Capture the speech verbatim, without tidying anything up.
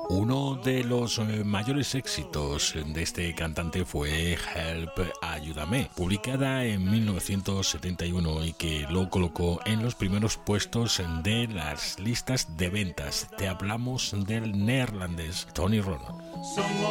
Uno de los mayores éxitos de este cantante fue Help, Ayúdame, publicada en mil novecientos setenta y uno y que lo colocó en los primeros puestos de las listas de ventas. Te hablamos del neerlandés Tony Ronald.